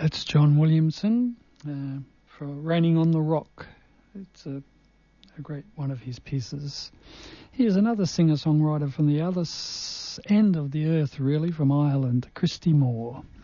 That's John Williamson for Raining on the Rock. It's a great one of his pieces. Here's another singer-songwriter from the other end of the earth, really, from Ireland, Christy Moore.